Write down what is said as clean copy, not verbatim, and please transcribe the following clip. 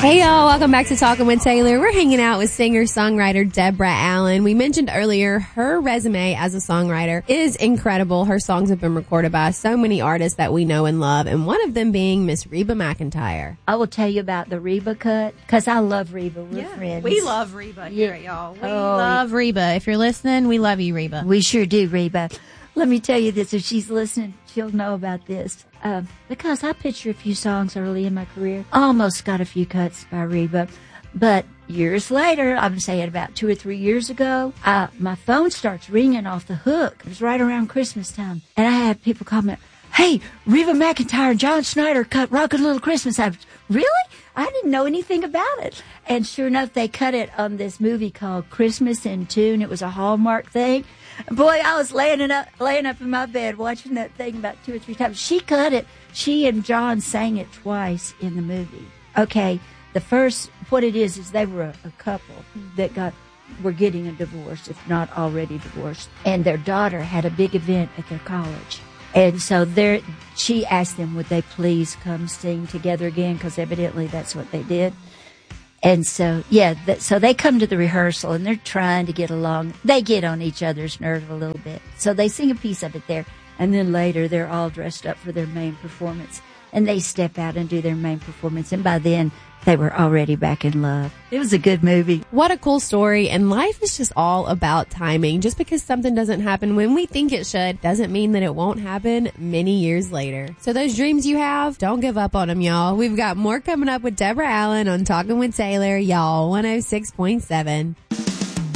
Hey y'all, welcome back to Talking with Taylor. We're hanging out with singer-songwriter Deborah Allen. We mentioned earlier her resume as a songwriter is incredible. Her songs have been recorded by so many artists that we know and love, and one of them being Miss Reba McEntire. I will tell you about the Reba cut, because I love Reba. We're friends. We love Reba here, y'all. We love Reba. If you're listening, we love you, Reba. We sure do, Reba. Let me tell you this. If she's listening, she'll know about this. Because I picture a few songs early in my career. Almost got a few cuts by Reba. But years later, I'm saying about 2 or 3 years ago, my phone starts ringing off the hook. It was right around Christmas time. And I had people comment, hey, Reba McEntire and John Schneider cut Rockin' Little Christmas. Really? I didn't know anything about it. And sure enough, they cut it on this movie called Christmas in Tune. It was a Hallmark thing. Boy, I was laying up in my bed watching that thing about 2 or 3 times. She cut it. She and John sang it twice in the movie. Okay, what it is they were a couple that were getting a divorce, if not already divorced. And their daughter had a big event at their college. And so she asked them, would they please come sing together again? Because evidently that's what they did. And so, so they come to the rehearsal and they're trying to get along. They get on each other's nerve a little bit. So they sing a piece of it there. And then later they're all dressed up for their main performance. And they step out and do their main performance. And by then, they were already back in love. It was a good movie. What a cool story. And life is just all about timing. Just because something doesn't happen when we think it should doesn't mean that it won't happen many years later. So those dreams you have, don't give up on them, y'all. We've got more coming up with Deborah Allen on Talking with Taylor, y'all, 106.7.